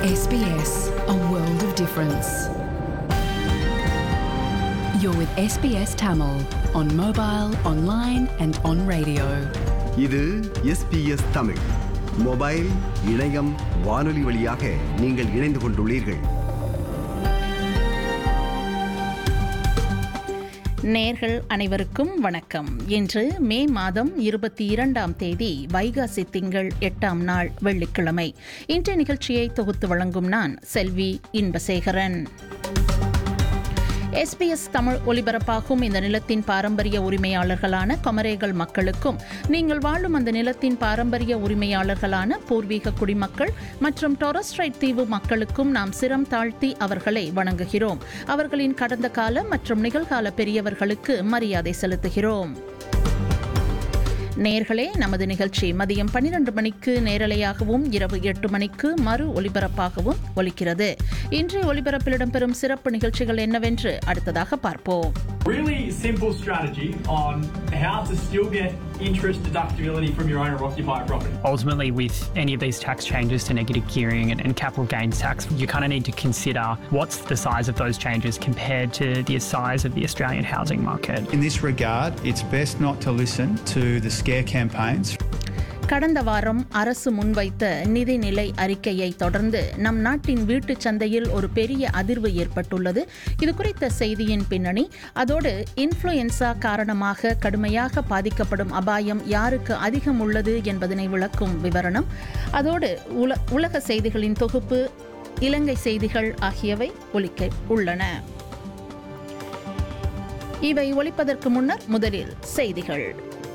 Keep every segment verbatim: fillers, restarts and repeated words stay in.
S B S, a world of difference. You're with S B S Tamil on mobile, online and on radio. இது S B S Tamil mobile, இணையம், வானொலி வழியாக நீங்கள் இணைந்து கொண்டுள்ளீர்கள். நேர்கள் அனைவருக்கும் வணக்கம். இன்று மே மாதம் இருபத்தி இரண்டாம் தேதி வைகாசி திங்கள் எட்டாம் நாள் வெள்ளிக்கிழமை. இன்றைய நிகழ்ச்சியை தொகுத்து வழங்கும் நான் செல்வி Inbasekaran. S B S Tamil ஒலிபரப்பாகும் இந்த நிலத்தின் பாரம்பரிய உரிமையாளர்களான கொமரேகள் மக்களுக்கும், நீங்கள் வாழும் அந்த நிலத்தின் பாரம்பரிய உரிமையாளர்களான பூர்வீக குடிமக்கள் மற்றும் டொரஸ் ஸ்ட்ரைட் தீவு மக்களுக்கும் நாம் சிரம் தாழ்த்தி அவர்களை வணங்குகிறோம். அவர்களின் கடந்த கால மற்றும் நிகழ்கால பெரியவர்களுக்கு மரியாதை செலுத்துகிறோம். நேர்களே, நமது நிகழ்ச்சி மதியம் பன்னிரண்டு மணிக்கு நேரலையாகவும் இரவு எட்டு மணிக்கு மறு ஒலிபரப்பாகவும் ஒலிக்கிறது. இன்றைய ஒலிபரப்பில் இடம்பெறும் சிறப்பு நிகழ்ச்சிகள் என்னவென்று அடுத்ததாக பார்ப்போம். Really simple strategy on how to still get interest deductibility from your owner occupier property. Ultimately, with any of these tax changes to negative gearing and, and capital gains tax, you kind of need to consider what's the size of those changes compared to the size of the Australian housing market. In this regard, it's best not to listen to the scare campaigns. கடந்த வாரம் அரசு முன்வைத்த நிதிநிலை அறிக்கையை தொடர்ந்து நம் நாட்டின் வீட்டுச் சந்தையில் ஒரு பெரிய அதிர்வு ஏற்பட்டுள்ளது. இது குறித்த செய்தியின் பின்னணி, அதோடு இன்ஃப்ளூயன்சா காரணமாக கடுமையாக பாதிக்கப்படும் அபாயம் யாருக்கு அதிகம் உள்ளது என்பதனை விளக்கும் விவரணம், அதோடு உல உலக செய்திகளின் தொகுப்பு, இலங்கை செய்திகள் ஆகியவை ஒலிக்க உள்ளன. இவை ஒலிப்பதற்கு முன்னர் முதலில் செய்திகள்.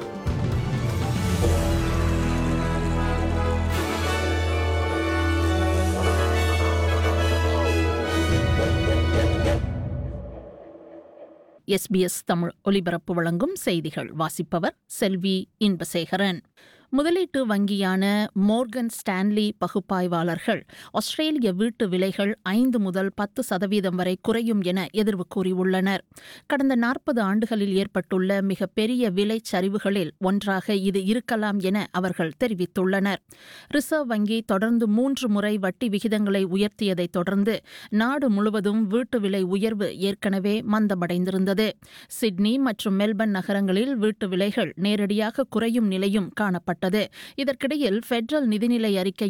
எஸ் பி எஸ் தமிழ் ஒலிபரப்பு வழங்கும் செய்திகள். வாசிப்பவர் செல்வி இன்பசேகரன். முதலீட்டு வங்கியான மோர்கன் ஸ்டான்லி பகுப்பாய்வாளர்கள் ஆஸ்திரேலிய வீட்டு விலைகள் ஐந்து முதல் பத்து சதவீதம் வரை குறையும் என எதிர்வு கூறியுள்ளனர். கடந்த நாற்பது ஆண்டுகளில் ஏற்பட்டுள்ள மிகப்பெரிய விலை சரிவுகளில் ஒன்றாக இது இருக்கலாம் என அவர்கள் தெரிவித்துள்ளனர். ரிசர்வ் வங்கி தொடர்ந்து மூன்று முறை வட்டி விகிதங்களை உயர்த்தியதைத் தொடர்ந்து நாடு முழுவதும் வீட்டு விலை உயர்வு ஏற்கனவே மந்தமடைந்திருந்தது. சிட்னி மற்றும் மெல்பர்ன் நகரங்களில் வீட்டு விலைகள் நேரடியாக குறையும் நிலையும் காணப்பட்டது. இதற்கிடையில் பெடரல் நிதிநிலை அறிக்கை